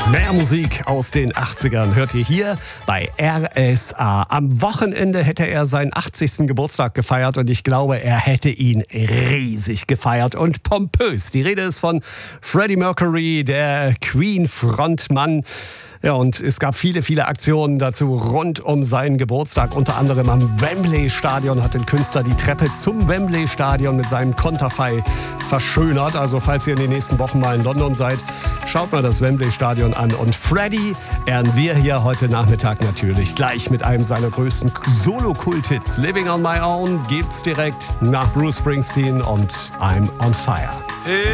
Mehr Musik aus den 80ern hört ihr hier bei RSA. Am Wochenende hätte er seinen 80. Geburtstag gefeiert und ich glaube, er hätte ihn riesig gefeiert und pompös. Die Rede ist von Freddie Mercury, der Queen-Frontmann. Ja, und es gab viele Aktionen dazu rund um seinen Geburtstag. Unter anderem am Wembley-Stadion hat ein Künstler die Treppe zum Wembley-Stadion mit seinem Konterfei verschönert. Also falls ihr in den nächsten Wochen mal in London seid, schaut mal das Wembley-Stadion an. Und Freddie ehren wir hier heute Nachmittag natürlich gleich mit einem seiner größten Solo-Kult-Hits. Living on My Own gibt's direkt nach Bruce Springsteen und I'm on Fire.